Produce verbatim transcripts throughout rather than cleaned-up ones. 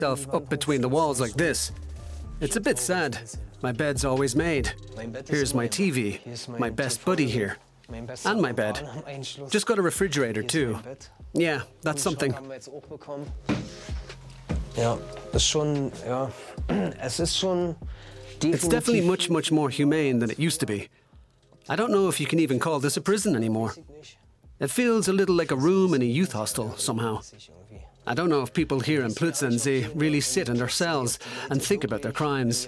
myself up between the walls like this. It's a bit sad. My bed's always made. Here's my T V, my best buddy here. And my bed. Just got a refrigerator too. Yeah, that's something. It's definitely much, much more humane than it used to be. I don't know if you can even call this a prison anymore. It feels a little like a room in a youth hostel, somehow. I don't know if people here in Plötzensee really sit in their cells and think about their crimes.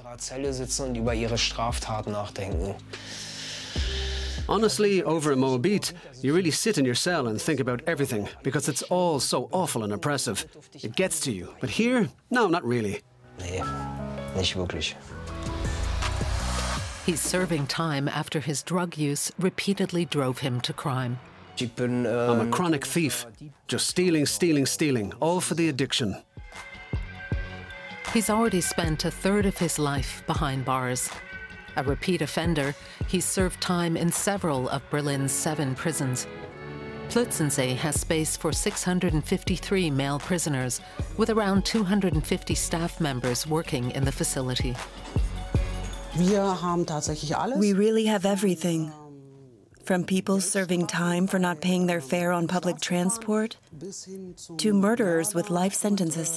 Honestly, over in Moabit, you really sit in your cell and think about everything, because it's all so awful and oppressive. It gets to you. But here, no, not really. He's serving time after his drug use repeatedly drove him to crime. I'm a chronic thief. Just stealing, stealing, stealing, all for the addiction. He's already spent a third of his life behind bars. A repeat offender, he's served time in several of Berlin's seven prisons. Plötzensee has space for six hundred fifty-three male prisoners, with around two hundred fifty staff members working in the facility. We really have everything. From people serving time for not paying their fare on public transport, to murderers with life sentences.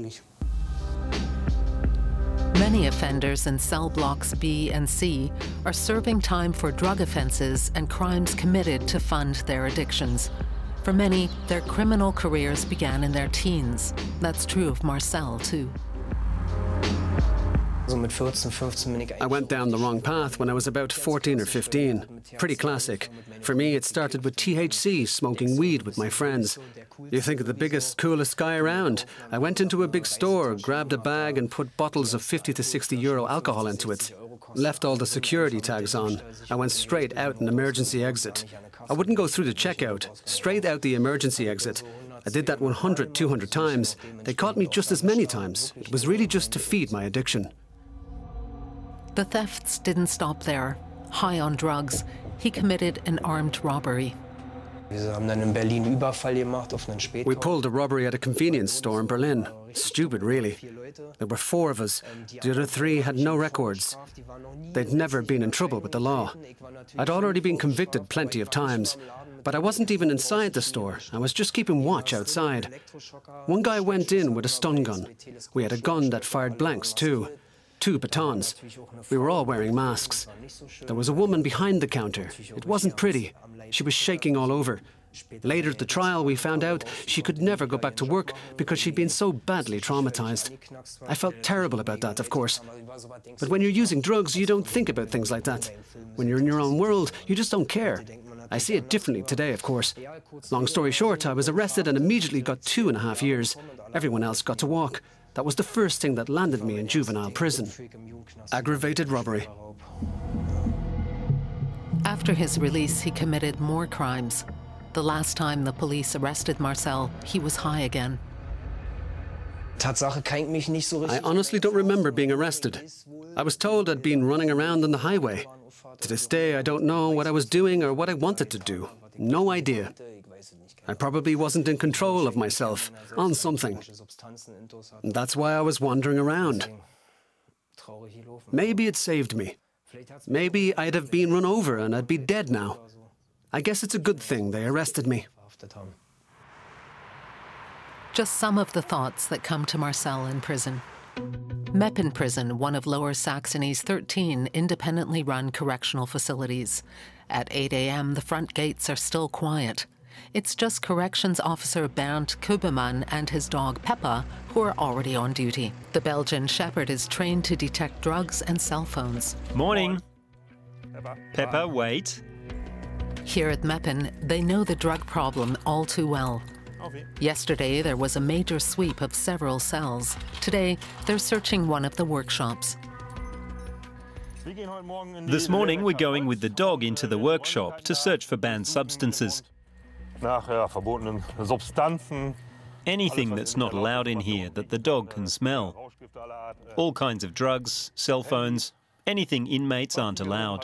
Many offenders in cell blocks B and C are serving time for drug offenses and crimes committed to fund their addictions. For many, their criminal careers began in their teens. That's true of Marcel, too. I went down the wrong path when I was about fourteen or fifteen. Pretty classic. For me, it started with T H C, smoking weed with my friends. You think of the biggest, coolest guy around. I went into a big store, grabbed a bag and put bottles of fifty to sixty euro alcohol into it. Left all the security tags on. I went straight out an emergency exit. I wouldn't go through the checkout, straight out the emergency exit. I did that one hundred, two hundred times. They caught me just as many times. It was really just to feed my addiction. The thefts didn't stop there. High on drugs, he committed an armed robbery. We pulled a robbery at a convenience store in Berlin. Stupid, really. There were four of us. The other three had no records. They'd never been in trouble with the law. I'd already been convicted plenty of times, but I wasn't even inside the store. I was just keeping watch outside. One guy went in with a stun gun. We had a gun that fired blanks, too. Two batons. We were all wearing masks. There was a woman behind the counter. It wasn't pretty. She was shaking all over. Later at the trial, we found out she could never go back to work because she'd been so badly traumatized. I felt terrible about that, of course. But when you're using drugs, you don't think about things like that. When you're in your own world, you just don't care. I see it differently today, of course. Long story short, I was arrested and immediately got two and a half years. Everyone else got to walk. That was the first thing that landed me in juvenile prison. Aggravated robbery. After his release, he committed more crimes. The last time the police arrested Marcel, he was high again. I honestly don't remember being arrested. I was told I'd been running around on the highway. To this day, I don't know what I was doing or what I wanted to do. No idea. I probably wasn't in control of myself, on something. That's why I was wandering around. Maybe it saved me. Maybe I'd have been run over and I'd be dead now. I guess it's a good thing they arrested me. Just some of the thoughts that come to Marcel in prison. Meppen Prison, one of Lower Saxony's thirteen independently run correctional facilities. At eight a m, the front gates are still quiet. It's just Corrections Officer Bernd Kubemann and his dog Peppa who are already on duty. The Belgian Shepherd is trained to detect drugs and cell phones. Morning. Peppa, wait. Here at Meppen, they know the drug problem all too well. Yesterday, there was a major sweep of several cells. Today, they're searching one of the workshops. This morning, we're going with the dog into the workshop to search for banned substances. Anything that's not allowed in here that the dog can smell. All kinds of drugs, cell phones, anything inmates aren't allowed.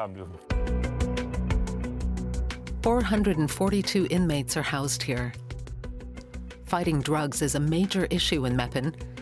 four hundred forty-two inmates are housed here. Fighting drugs is a major issue in Meppen.